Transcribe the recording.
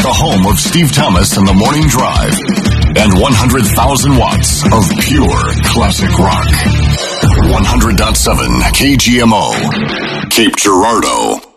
the home of Steve Thomas and the Morning Drive, and 100,000 watts of pure classic rock. 100.7 KGMO, Cape Girardeau.